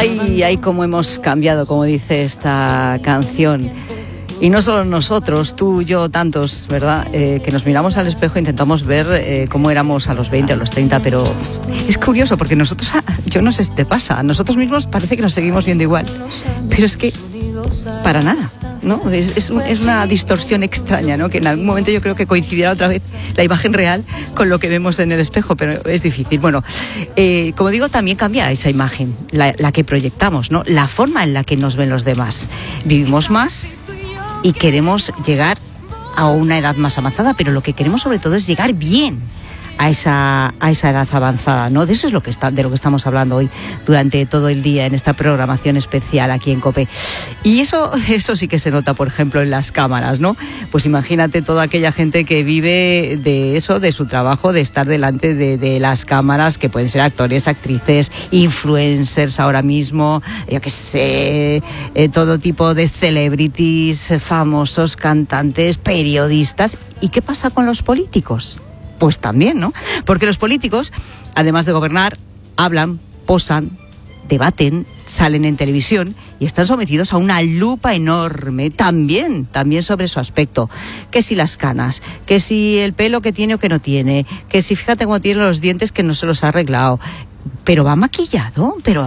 Ay, cómo hemos cambiado, como dice esta canción. Y no solo nosotros, tú, yo, tantos, ¿verdad? Que nos miramos al espejo e intentamos ver cómo éramos a los 20 o los 30, pero es curioso porque nosotros, yo no sé si te pasa, a nosotros mismos parece que nos seguimos viendo igual, pero es que para nada, ¿no? Es una distorsión extraña, ¿no? Que en algún momento yo creo que coincidirá otra vez la imagen real con lo que vemos en el espejo, pero es difícil. Bueno, como digo, también cambia esa imagen, la que proyectamos, ¿no? La forma en la que nos ven los demás. Vivimos más y queremos llegar a una edad más avanzada, pero lo que queremos sobre todo es llegar bien a esa edad avanzada, ¿no? De eso es de lo que estamos hablando hoy durante todo el día en esta programación especial aquí en COPE. Y eso sí que se nota, por ejemplo, en las cámaras, ¿no? Pues imagínate toda aquella gente que vive de eso, de su trabajo, de estar delante de las cámaras, que pueden ser actores, actrices, influencers ahora mismo, yo qué sé, todo tipo de celebrities, famosos, cantantes, periodistas. ¿Y qué pasa con los políticos? Pues también, ¿no? Porque los políticos, además de gobernar, hablan, posan, debaten, salen en televisión y están sometidos a una lupa enorme, también sobre su aspecto. Que si las canas, que si el pelo que tiene o que no tiene, que si fíjate cómo tiene los dientes que no se los ha arreglado. Pero va maquillado, pero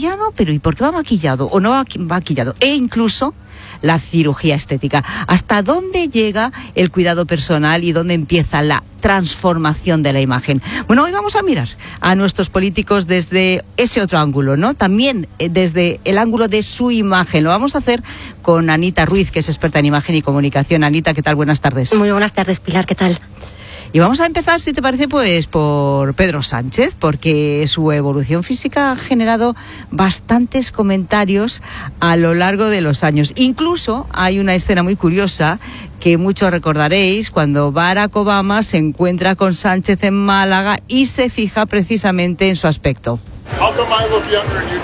¿y por qué va maquillado? ¿O no va maquillado? E incluso la cirugía estética. ¿Hasta dónde llega el cuidado personal y dónde empieza la transformación de la imagen? Bueno, hoy vamos a mirar a nuestros políticos desde ese otro ángulo, ¿no? También desde el ángulo de su imagen. Lo vamos a hacer con Anita Ruiz, que es experta en imagen y comunicación. Anita, ¿qué tal? Buenas tardes. Muy buenas tardes, Pilar, ¿qué tal? Y vamos a empezar, si te parece, pues por Pedro Sánchez, porque su evolución física ha generado bastantes comentarios a lo largo de los años. Incluso hay una escena muy curiosa que muchos recordaréis cuando Barack Obama se encuentra con Sánchez en Málaga y se fija precisamente en su aspecto. How come I look younger and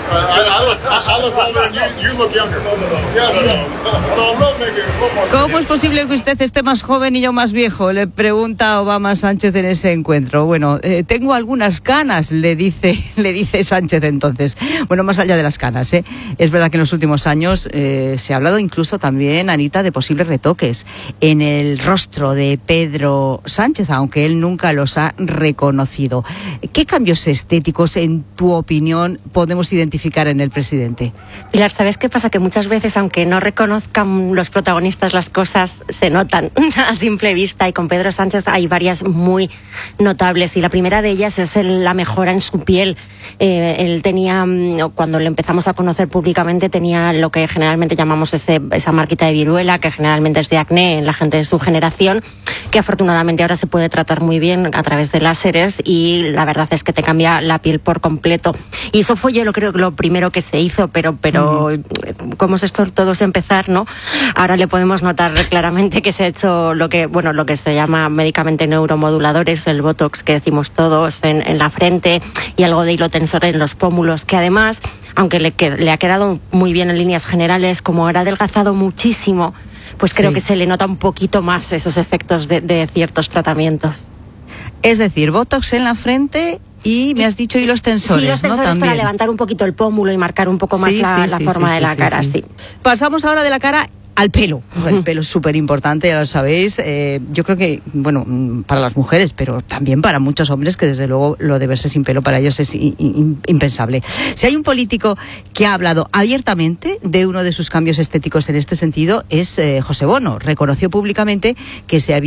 I look older and you look younger? Yes. No, maybe. ¿Cómo es posible que usted esté más joven y yo más viejo? Le pregunta Obama a Sánchez en ese encuentro. Bueno, tengo algunas canas, le dice Sánchez entonces. Bueno, más allá de las canas, es verdad que en los últimos años se ha hablado incluso también, Anita, de posibles retoques en el rostro de Pedro Sánchez, aunque él nunca los ha reconocido. ¿Qué cambios estéticos, en tu opinión, podemos identificar en el presidente? Pilar, ¿sabes qué pasa? Que muchas veces, aunque no reconozcan los protagonistas las cosas, se notan a simple vista, y con Pedro Sánchez hay varias muy notables, y la primera de ellas es la mejora en su piel. Él tenía, cuando le empezamos a conocer públicamente, tenía lo que generalmente llamamos esa marquita de viruela, que generalmente es de acné en la gente de su generación, que afortunadamente ahora se puede tratar muy bien a través de láseres, y la verdad es que te cambia la piel por completo. Y eso fue, yo creo que lo primero que se hizo, pero como es esto todo es empezar, ¿no? Ahora le podemos notar claramente que se ha hecho lo que se llama médicamente neuromoduladores, el Botox que decimos todos en la frente, y algo de hilo tensor en los pómulos, que además, aunque le ha quedado muy bien en líneas generales, como ahora ha adelgazado muchísimo, pues creo que se le nota un poquito más esos efectos de ciertos tratamientos. Es decir, Botox en la frente y me has dicho hilos tensores, sí, los tensores, ¿no? También para levantar un poquito el pómulo y marcar un poco más la forma de la cara, sí. Pasamos ahora de la cara al pelo. El pelo es súper importante, ya lo sabéis. Yo creo que, para las mujeres, pero también para muchos hombres, que desde luego lo de verse sin pelo para ellos es impensable. Si hay un político que ha hablado abiertamente de uno de sus cambios estéticos en este sentido, es José Bono. Reconoció públicamente que se había